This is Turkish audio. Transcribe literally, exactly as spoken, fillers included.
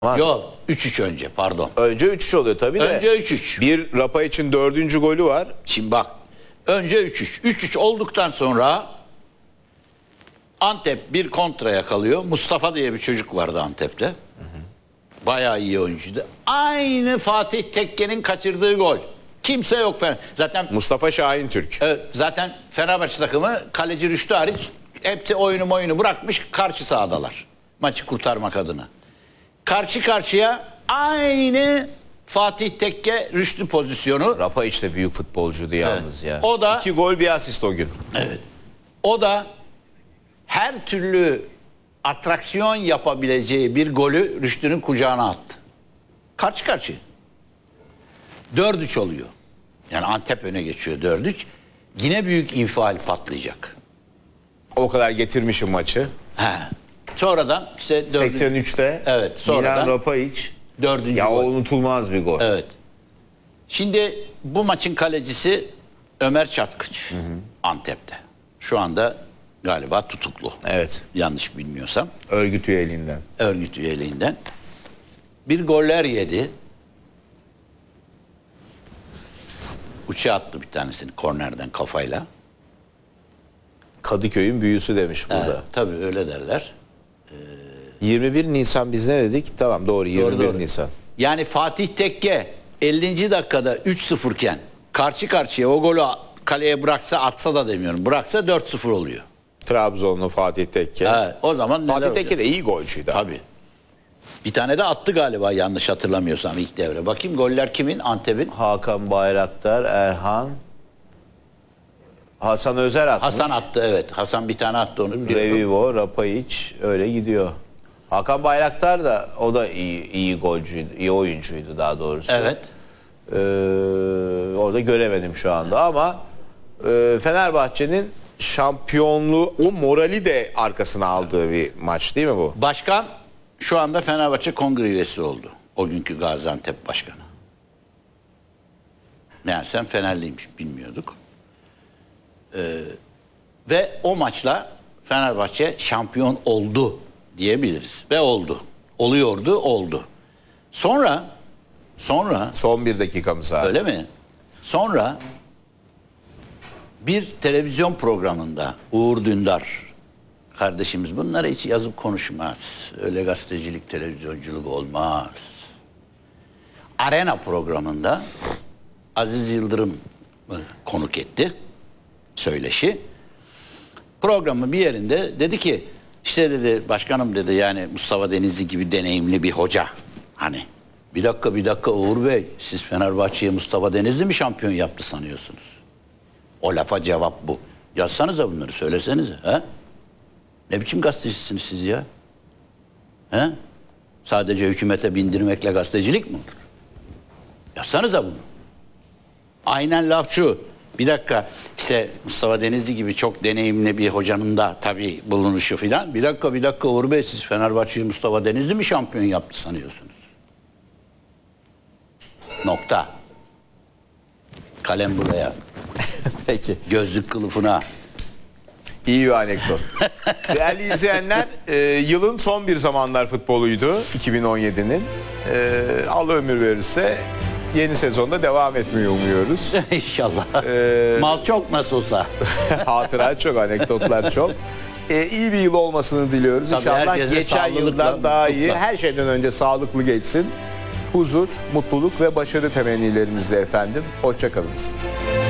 Yok, üç üç önce pardon. Önce üç üç oluyor tabii de. Önce üç üç. Bir Rapa için dördüncü golü var. Şimdi bak. Önce üç üç. üç üç olduktan sonra Antep bir kontra yakalıyor. Mustafa diye bir çocuk vardı Antep'te. Hı hı. Bayağı iyi oyuncuydu. Aynı Fatih Tekke'nin kaçırdığı gol. Kimse yok. Zaten Mustafa Şahin Türk. Evet, zaten Fenerbahçe takımı kaleci Rüştü hariç hepsi oyunu oyunu bırakmış, karşı sahadalar. Maçı kurtarmak adına. Karşı karşıya aynı Fatih Tekke Rüştü pozisyonu. Rapa işte büyük futbolcuydu yalnız Evet. ya. O da İki gol bir asist o gün. Evet. O da her türlü atraksiyon yapabileceği bir golü Rüştü'nün kucağına attı. Karşı karşıya. dört üç oluyor. Yani Antep öne geçiyor dört üç. Yine büyük infial patlayacak. O kadar getirmişim maçı. He. Sonradan işte seksen üçte evet, sonradan Milan Rapaić. Dördüncü Ya gol. o unutulmaz bir gol. Evet. Şimdi bu maçın kalecisi Ömer Çatkıç. Hı hı. Antep'te. Şu anda galiba tutuklu. Evet. Yanlış bilmiyorsam. Örgüt üyeliğinden. Örgüt üyeliğinden. Bir goller yedi. Uçağa attı bir tanesini kornerden kafayla. Kadıköy'ün büyüsü demiş burada. Evet, tabii öyle derler. Ee, yirmi bir Nisan biz ne dedik? Tamam doğru yirmi bir doğru, doğru. Nisan. Yani Fatih Tekke ellinci dakikada üç sıfır iken karşı karşıya o golü kaleye bıraksa, atsa da demiyorum, bıraksa dört sıfır oluyor. Trabzonlu Fatih Tekke. Evet, o zaman Fatih Tekke de iyi golcüydü. Tabii. Bir tane de attı galiba yanlış hatırlamıyorsam ilk devre. Bakayım goller kimin? Antep'in. Hakan Bayraktar, Erhan, Hasan Özer atmış. Hasan attı evet. Hasan bir tane attı onu biliyorum. Revivo, Rapaić öyle gidiyor. Hakan Bayraktar da o da iyi, iyi golcüydü, iyi oyuncuydu daha doğrusu. Evet. Ee, orada göremedim şu anda ama e, Fenerbahçe'nin şampiyonluğu, o morali de arkasına aldığı bir maç değil mi bu? Başkan şu anda Fenerbahçe kongre üyesi oldu. O günkü Gaziantep başkanı. Meğersem Fenerliymiş, bilmiyorduk. Ee, ve o maçla Fenerbahçe şampiyon oldu diyebiliriz. Ve oldu. Oluyordu, oldu. Sonra sonra Son bir dakikamız abi. öyle mi? Sonra bir televizyon programında Uğur Dündar kardeşimiz bunları hiç yazıp konuşmaz. Öyle gazetecilik, televizyonculuk olmaz. Arena programında Aziz Yıldırım konuk etti. Söyleşi. Programın bir yerinde dedi ki işte dedi başkanım dedi yani Mustafa Denizli gibi deneyimli bir hoca. Hani bir dakika bir dakika Uğur Bey siz Fenerbahçe'ye Mustafa Denizli mi şampiyon yaptı sanıyorsunuz? O lafa cevap bu. Yazsanıza bunları söylesenize. He? Ne biçim gazetecisiniz siz ya? He? Sadece hükümete bindirmekle gazetecilik mi olur? Yazsanıza bunu. Aynen laf şu. Bir dakika işte Mustafa Denizli gibi çok deneyimli bir hocanın da tabii bulunuşu filan. Bir dakika bir dakika Uğur Bey siz Fenerbahçe'yi Mustafa Denizli mi şampiyon yaptı sanıyorsunuz? Nokta. Kalem buraya. Peki. Gözlük kılıfına. İyi bir anekdot. Değerli izleyenler, e, yılın son bir zamanlar futboluydu iki bin on yedinin. E, Allah ömür verirse yeni sezonda devam etmeyi umuyoruz. İnşallah. Ee, Mal çok nasıl olsa. Hatıra çok, anekdotlar çok. E, iyi bir yıl olmasını diliyoruz. Tabii İnşallah herkese geçen sağlıkla, yıldan daha iyi. mutlulukla. Her şeyden önce sağlıklı geçsin. Huzur, mutluluk ve başarı temennilerimizle efendim. Hoşça kalınız.